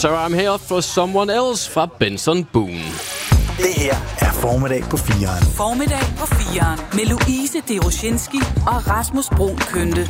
So I'm here for someone else fra Benson Boone. Det her er Formiddag på 4'eren. Formiddag på 4'eren med Louise Deroshinski og Rasmus Bruun Kønte.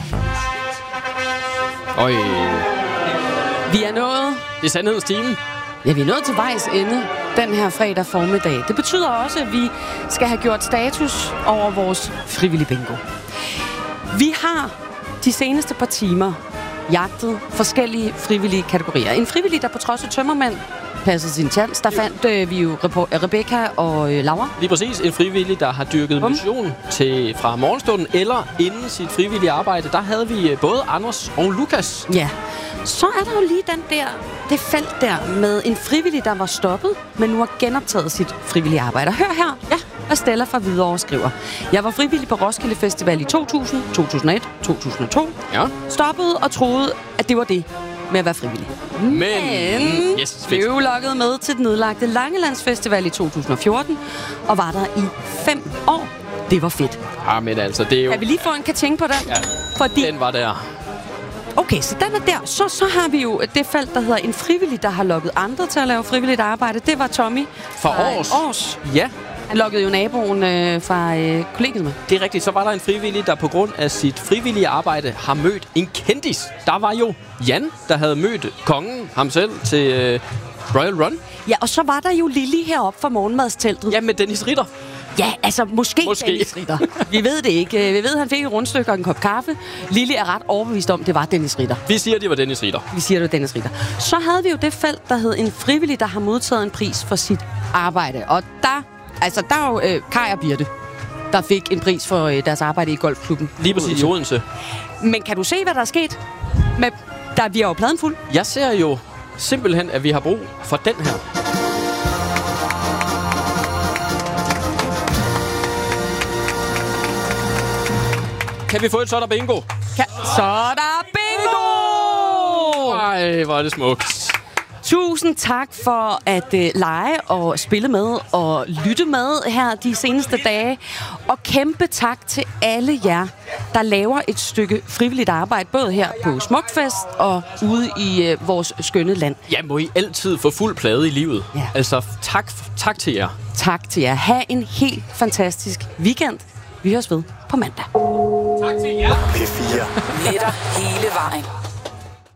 Øj. Vi er nået. Det er sandhedens time. Ja, vi er nået til vejs ende den her fredag formiddag. Det betyder også, at vi skal have gjort status over vores frivillige bingo. Vi har de seneste par timer jagtet forskellige frivillige kategorier. En frivillig, der på trods af tømmermænd passede sin tjans. Der fandt vi jo Rebecca og Laura. Lige præcis. En frivillig, der har dyrket motion fra morgenstunden eller inden sit frivillige arbejde. Der havde vi både Anders og Lukas. Ja. Så er der jo lige det felt der med en frivillig, der var stoppet, men nu har genoptaget sit frivillige arbejde. Hør her, hvad Stella fra Hvidovre skriver. Jeg var frivillig på Roskilde Festival i 2000, 2001, 2002. Ja. Stoppede og troede, at det var det med at være frivillig. Men blev lukket med til den nedlagte Langelandsfestival i 2014, og var der i 5 år. Det var fedt. Ja, men altså, det er jo... Kan vi lige få en kating på den? Ja, fordi den var der. Okay, så den er der. Så har vi jo det felt, der hedder en frivillig, der har lukket andre til at lave frivilligt arbejde. Det var Tommy fra Års. Ja. Han lukkede jo naboen fra kollegiet med. Det er rigtigt. Så var der en frivillig, der på grund af sit frivillige arbejde har mødt en kendis. Der var jo Jan, der havde mødt kongen, ham selv, til Royal Run. Ja, og så var der jo Lili heroppe fra morgenmadsteltet. Ja, med Dennis Ritter. Ja, altså måske. Dennis Ritter. Vi ved det ikke. Vi ved, at han fik et rundstykke og en kop kaffe. Lili er ret overbevist om, det var Dennis Ritter. Vi siger, det var Dennis Ritter. Så havde vi jo det felt, der hed en frivillig, der har modtaget en pris for sit arbejde. Og der er jo Kaj og Birte, der fik en pris for deres arbejde i golfklubben. Lige præcis i Odense. Men kan du se, hvad der er sket? Vi har jo pladen fuld. Jeg ser jo simpelthen, at vi har brug for den her. Kan vi få et så der bingo? Så der bingo! Ej, hvor er det smukt. Tusind tak for at lege og spille med og lytte med her de seneste dage. Og kæmpe tak til alle jer, der laver et stykke frivilligt arbejde, både her på Smukfest og ude i vores skønne land. Ja, må I altid få fuld plade i livet. Ja. Altså, tak til jer. Tak til jer. Ha' en helt fantastisk weekend. Vi høres ved på mandag. Tak til jer. P4. Netter hele vejen.